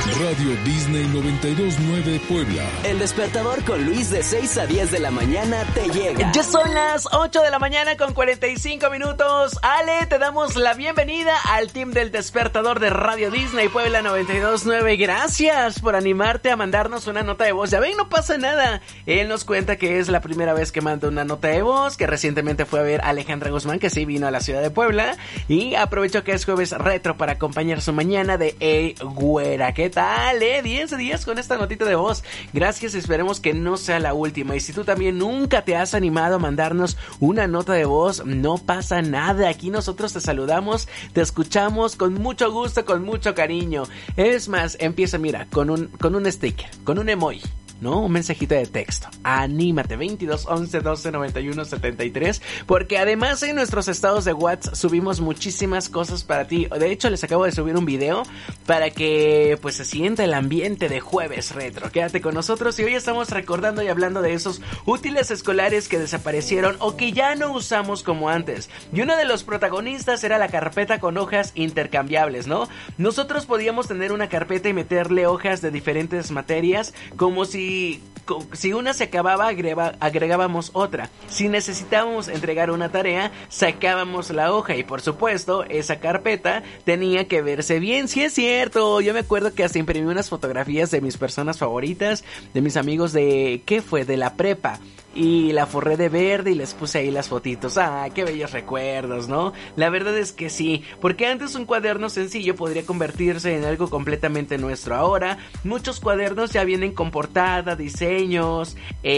Radio Disney 92.9 Puebla. El despertador con Luis de 6 a 10 de la mañana te llega. Ya son las 8 de la mañana con 45 minutos. Ale, te damos la bienvenida al team del despertador de Radio Disney Puebla 92.9. Gracias por animarte a mandarnos una nota de voz. Ya ven, no pasa nada. Él nos cuenta que es la primera vez que manda una nota de voz, que recientemente fue a ver a Alejandra Guzmán, que sí vino a la ciudad de Puebla, y aprovechó que es jueves retro para acompañar su mañana de Ey Güera. ¿Qué tal? 10 días con esta notita de voz. Gracias, esperemos que no sea la última. Y si tú también nunca te has animado a mandarnos una nota de voz, no pasa nada. Aquí nosotros te saludamos, te escuchamos con mucho gusto, con mucho cariño. Es más, empieza, mira, con un sticker, con un emoji, ¿no? Un mensajito de texto. Anímate, 22 11 12 91 73, porque además en nuestros estados de WhatsApp subimos muchísimas cosas para ti. De hecho, les acabo de subir un video para que pues se sienta el ambiente de jueves retro. Quédate con nosotros y hoy estamos recordando y hablando de esos útiles escolares que desaparecieron o que ya no usamos como antes. Y uno de los protagonistas era la carpeta con hojas intercambiables, ¿no? Nosotros podíamos tener una carpeta y meterle hojas de diferentes materias, como si una se acababa, agregábamos otra. Si necesitábamos entregar una tarea, sacábamos la hoja y por supuesto esa carpeta tenía que verse bien. Sí, es cierto, yo me acuerdo que hasta imprimí unas fotografías de mis personas favoritas, de mis amigos de la prepa, y la forré de verde y les puse ahí las fotitos. Qué bellos recuerdos, ¿no? La verdad es que sí, porque antes un cuaderno sencillo podría convertirse en algo completamente nuestro. Ahora muchos cuadernos ya vienen con portada, diseños,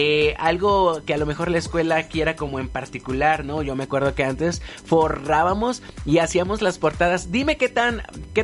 algo que a lo mejor la escuela quiera como en particular, ¿no? Yo me acuerdo que antes forrábamos y hacíamos las portadas. Dime qué tan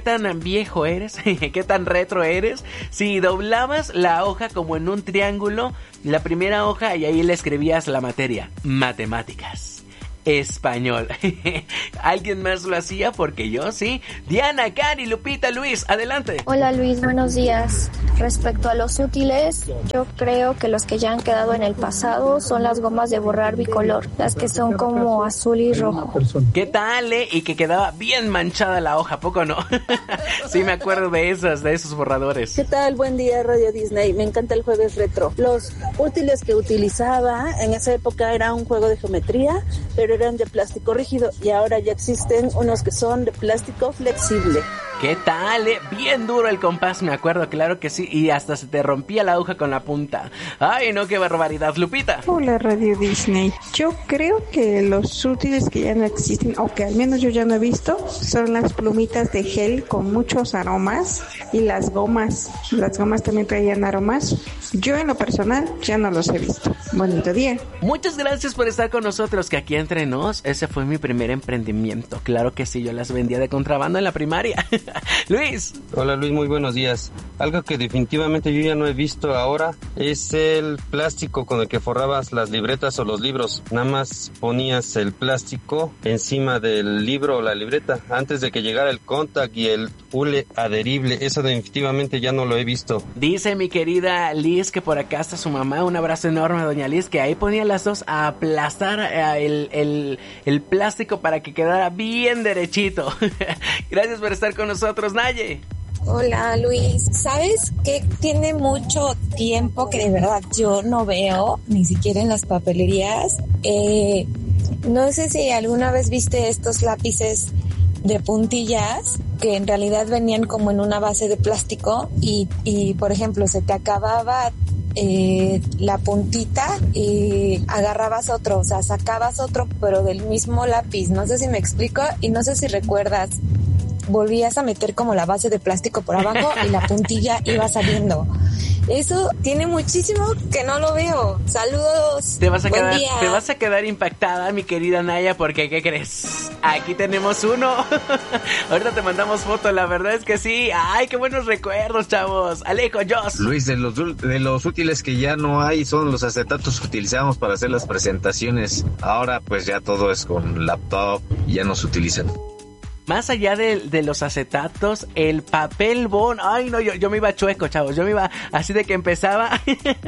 viejo eres, qué tan retro eres. Si doblabas la hoja como en un triángulo, la primera hoja, y ahí le escribías la materia, matemáticas, español. ¿Alguien más lo hacía? Porque yo sí. Diana, Cari, Lupita, Luis, adelante. Hola Luis, buenos días. Respecto a los útiles, yo creo que los que ya han quedado en el pasado son las gomas de borrar bicolor, las que son como azul y rojo. ¿Qué tal, Y que quedaba bien manchada la hoja, ¿a poco no? Sí, me acuerdo de esos borradores. ¿Qué tal? Buen día, Radio Disney. Me encanta el jueves retro. Los útiles que utilizaba en esa época era un juego de geometría, pero eran de plástico rígido y ahora ya existen unos que son de plástico flexible. ¿Qué tal, Bien duro el compás, me acuerdo, claro que sí, y hasta se te rompía la hoja con la punta. Ay, no, qué barbaridad, Lupita. Hola, Radio Disney. Yo creo que los útiles que ya no existen, o que al menos yo ya no he visto, son las plumitas de gel con muchos aromas y las gomas. Las gomas también traían aromas. Yo en lo personal ya no los he visto. Bonito día. Muchas gracias por estar con nosotros, que aquí entre nos, ese fue mi primer emprendimiento. Claro que sí, yo las vendía de contrabando en la primaria. Luis. Hola Luis, muy buenos días. Algo que definitivamente yo ya no he visto ahora es el plástico con el que forrabas las libretas o los libros. Nada más ponías el plástico encima del libro o la libreta antes de que llegara el contact y el hule adherible. Eso definitivamente ya no lo he visto. Dice mi querida Liz que por acá está su mamá. Un abrazo enorme a doña Liz, que ahí ponía las dos a aplastar el plástico para que quedara bien derechito. Gracias por estar con nosotros, Naye. Hola Luis, ¿sabes qué? Tiene mucho tiempo que de verdad yo no veo ni siquiera en las papelerías. No sé si alguna vez viste estos lápices de puntillas que en realidad venían como en una base de plástico y por ejemplo se te acababa la puntita y agarrabas otro, o sea, sacabas otro pero del mismo lápiz. No sé si me explico y no sé si recuerdas. Volvías a meter como la base de plástico por abajo y la puntilla iba saliendo. Eso tiene muchísimo que no lo veo. Saludos. Te vas a quedar impactada, mi querida Naya, porque ¿qué crees? Aquí tenemos uno. Ahorita te mandamos foto, la verdad es que sí. Ay, qué buenos recuerdos, chavos. Alejo, Joss. Luis, de los útiles que ya no hay son los acetatos que utilizábamos para hacer las presentaciones. Ahora pues ya todo es con laptop y ya no se utilizan. más allá de los acetatos, el papel bond, ay no, yo me iba chueco, chavos, yo me iba así de que empezaba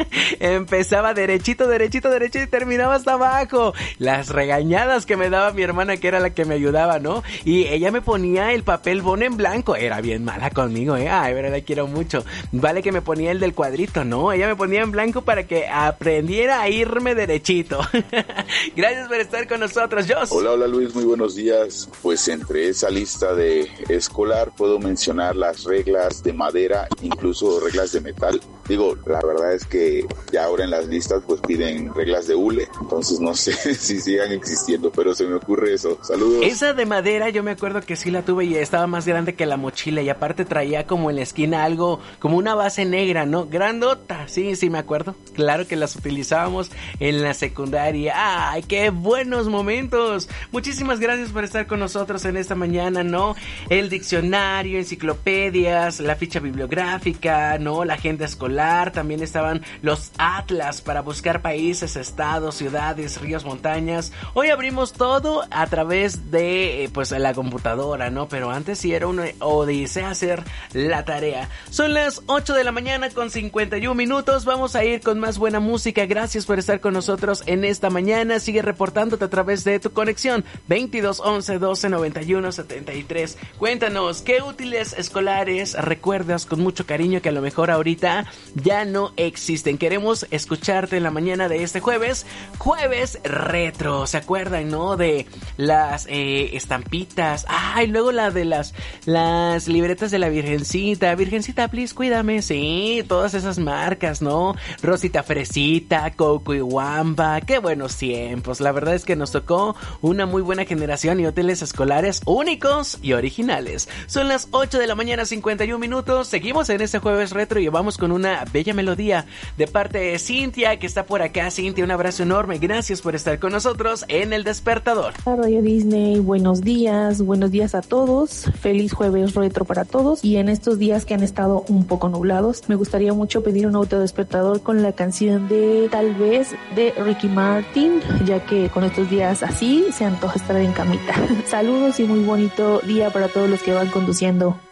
derechito y terminaba hasta abajo. Las regañadas que me daba mi hermana, que era la que me ayudaba, ¿no? Y ella me ponía el papel bond en blanco, era bien mala conmigo, ay, pero la quiero mucho. Vale que me ponía el del cuadrito, ¿no? Ella me ponía en blanco para que aprendiera a irme derechito. Gracias por estar con nosotros, Jos. Hola Luis, muy buenos días. Pues entre esa lista de escolar puedo mencionar las reglas de madera, incluso reglas de metal. Digo, la verdad es que ya ahora en las listas pues piden reglas de hule, entonces no sé si sigan existiendo, pero se me ocurre eso. Saludos. Esa de madera yo me acuerdo que sí la tuve y estaba más grande que la mochila, y aparte traía como en la esquina algo, como una base negra, ¿no? Grandota, sí me acuerdo. Claro que las utilizábamos en la secundaria. ¡Ay, qué buenos momentos! Muchísimas gracias por estar con nosotros en esta mañana, ¿no? El diccionario, enciclopedias, la ficha bibliográfica, ¿no? La agenda escolar, también estaban los atlas para buscar países, estados, ciudades, ríos, montañas. Hoy abrimos todo a través de, pues, la computadora, ¿no? Pero antes sí era una odisea hacer la tarea. Son las 8 de la mañana con 51 minutos. Vamos a ir con más buena música. Gracias por estar con nosotros en esta mañana. Sigue reportándote a través de tu conexión 22 11 12 91 73. Cuéntanos, ¿qué útiles escolares recuerdas con mucho cariño que a lo mejor ahorita ya no existen? Queremos escucharte en la mañana de este jueves retro. ¿Se acuerdan, no? De las estampitas. Y luego la de las libretas de la Virgencita, please, cuídame. Sí, todas esas marcas, ¿no? Rosita Fresita, Coco y Wamba. Qué buenos tiempos. La verdad es que nos tocó una muy buena generación y útiles escolares únicos y originales. Son las 8 de la mañana 51 minutos. Seguimos en este jueves retro y vamos con una bella melodía de parte de Cintia, que está por acá. Cintia, un abrazo enorme. Gracias por estar con nosotros en El Despertador. Radio Disney, buenos días a todos. Feliz jueves retro para todos. Y en estos días que han estado un poco nublados, me gustaría mucho pedir un autodespertador con la canción de Tal vez de Ricky Martin, ya que con estos días así se antoja estar en camita. Saludos y muy bonito día para todos los que van conduciendo.